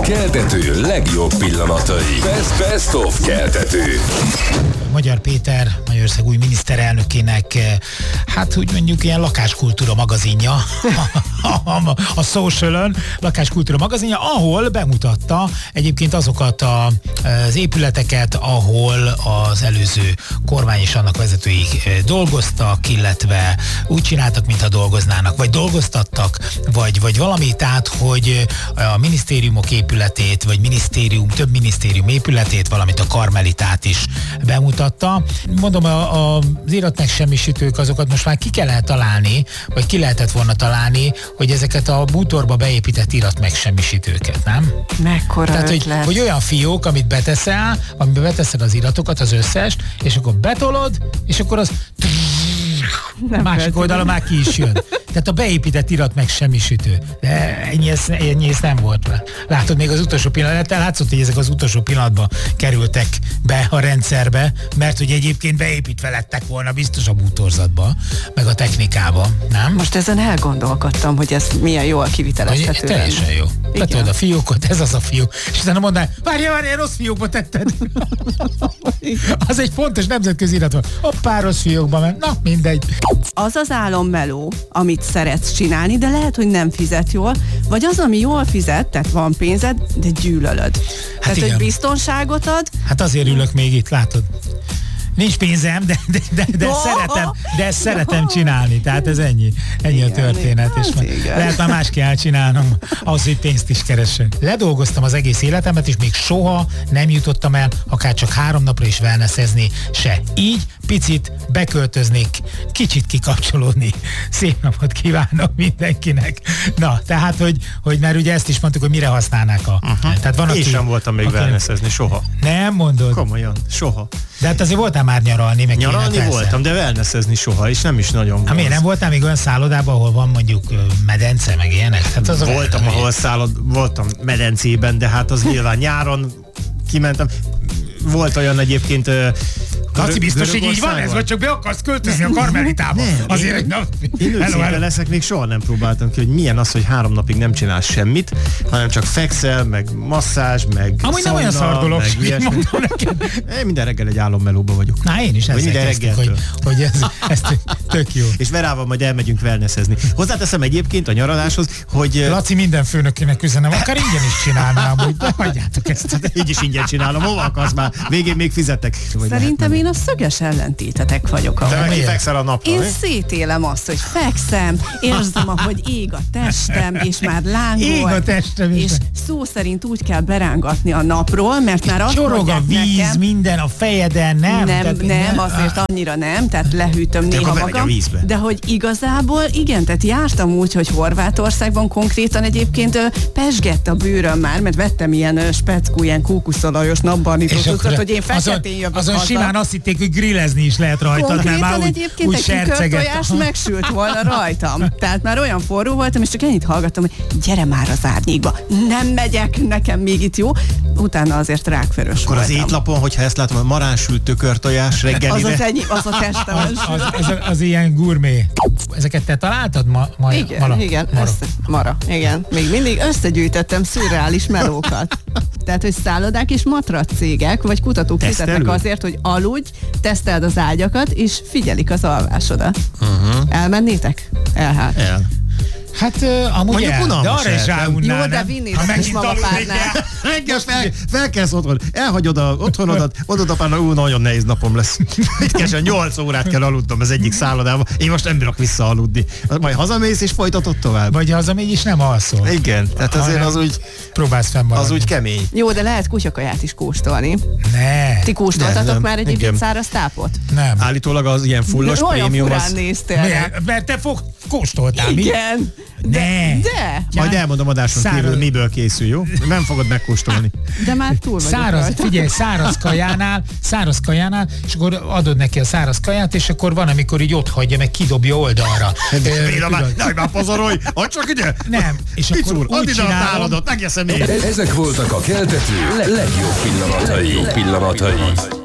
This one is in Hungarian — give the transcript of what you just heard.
Keltető legjobb pillanatai. Best of Keltető. Magyar Péter, Magyarország új miniszterelnökének, hát úgy mondjuk ilyen lakáskultúra magazinja, a Social-ön lakáskultúra magazinja, ahol bemutatta egyébként azokat az épületeket, ahol az előző kormány és annak vezetői dolgoztak, illetve úgy csináltak, mintha dolgoznának, vagy dolgoztattak, vagy valami, tehát, hogy a minisztériumok épületét, vagy több minisztérium épületét, valamint a Karmelitát is bemutatta. Mondom, az iratmegsemmisítők, azokat most már ki kellene találni, vagy ki lehetett volna találni, hogy ezeket a bútorba beépített iratmegsemmisítőket, nem? Mekkora tehát, ötlet. hogy olyan fiók, amit beteszel, amiben beteszed az iratokat, az összest, és akkor betolod, és akkor az másik oldalon már ki is jön. Tehát a beépített irat megsemmisítő. De ennyi nem volt. Látod, még az utolsó pillanatban látszott, hogy ezek az utolsó pillanatban kerültek be a rendszerbe, mert hogy egyébként beépítve lettek volna biztos a bútorzatba, meg a technikába, nem? Most ezen elgondolkodtam, hogy ez milyen jól kivitelezhető. Teljesen jó. Betolod a fiókot, ez az a fiók. És utána mondd, várjál, rossz fiókba tetted. Az egy fontos nemzetközi irat van. Hoppá, rossz fiókba ment. Na, mindegy. Az az álommeló, amit szeretsz csinálni, de lehet, hogy nem fizet jól, vagy az, ami jól fizet, tehát van pénzed, de gyűlölöd. Tehát, igen. hogy biztonságot ad. Hát azért ülök még itt, látod? Nincs pénzem, de szeretem csinálni. Tehát ez ennyi igen, a történet. És lehet már más kell csinálnom, ahhoz, hogy pénzt is keresek. Ledolgoztam az egész életemet, és még soha nem jutottam el, akár csak 3 napra is wellnessezni se. Így picit beköltöznék, kicsit kikapcsolódni. Szép napot kívánok mindenkinek. Na, tehát, hogy már ugye ezt is mondtuk, hogy mire használnák Tehát van, én sem voltam még wellnessezni, soha. Nem mondod? Komolyan, soha. De hát azért voltál már nyaralni, meg nyaralni voltam, de wellnessezni soha, és nem is nagyon volt. Miért nem voltál még olyan szállodában, ahol van mondjuk medence, meg ilyenek? Hát voltam, ahol voltam medencében, de hát az nyilván nyáron kimentem. Volt olyan egyébként... Laci, biztos, hogy így van ez, vagy csak be akarsz költözni a Karmelitába? Nem, azért, én őszinte leszek, még soha nem próbáltam ki, hogy milyen az, hogy 3 napig nem csinálsz semmit, hanem csak fekszel, meg masszázs, meg amúgy szanna, nem olyan szar dolog, meg mondom neked. Én minden reggel egy álommelóba vagyok. Na, én is ezzel kezdtük, hogy ez tök jó. És Verával majd elmegyünk wellnessezni. Hozzáteszem egyébként a nyaraláshoz, hogy... Laci, minden főnökének üzenem, akár ingyen is csinálnám, hogy de hagyjátok ezt. Így is ingyen csinálom, hova akarsz már? Végén még fizetek. Szerintem én a szöges ellentétetek vagyok. De meg fekszel a napra. Én szétélem azt, hogy fekszem, érzem, ahogy ég a testem, és már lángol. Ég a testem is. És szó szerint úgy kell berángatni a napról, mert már azt csorog a víz, nekem, minden a fejeden, nem? Nem, azért annyira nem, tehát lehűtöm néha magam. De hogy igazából igen, tehát jártam úgy, hogy Horvátországban konkrétan egyébként pesgett a bőröm már, mert vettem ilyen speckú, ilyen kókuszolajos napbarnítót, hogy én feketén jövök azon haza. simán azt hitték, hogy grillezni is lehet rajtad, mert már úgy serceget. Megsült volna rajtam. Tehát már olyan forró voltam, és csak ennyit hallgattam, hogy gyere már az árnyékba. Nem megyek, nekem még itt jó. Utána azért rákförös akkor voltam. Az étlapon, hogyha ezt látom, a maránsült tökörtojás reggelire. Az a testem. Az ilyen gurmé. Ezeket te találtad? Igen. Mara. Igen. Még mindig összegyűjtöttem szürreális melókat. Tehát, hogy szállodák és matrac cégek, vagy kutatók fizetnek azért, hogy aludj, teszteld az ágyakat, és figyelik az alvásodat. Elmennétek? El. Hát amúgy de arra is ráunnál. Jó, de vinnétek is magapárnál. Felkelsz otthon, elhagyod a otthonodat, mondod apának, nagyon nehéz napom lesz. Itt kell 8 órát kell aludnom az egyik szállodában, én most nem bírok visszaaludni. Majd hazamész és folytatod tovább. Vagy hazamégy és nem alszol. Igen, tehát azért az úgy... Próbálsz fennmaradni. Az úgy kemény. Jó, de lehet kutyakaját is kóstolni. Ne. Ti kóstoltatok már egyébként száraz tápot? Nem. Állítólag az ilyen fullos prémium az... néztél. Mert te kóstoltál. Igen. De. Majd elmondom adáson kívül, miből készül, jó? Nem fogod megkóstolni. De már túl vagyok figyelj, száraz kajánál, és akkor adod neki a száraz kaját, és akkor van, amikor így ott hagyja, meg kidobja oldalra. Nem, már pozorolj, add csak ide! Nem, és akkor úgy add ide a táladat, megeszem én! Ezek voltak a Keltető legjobb pillanatai.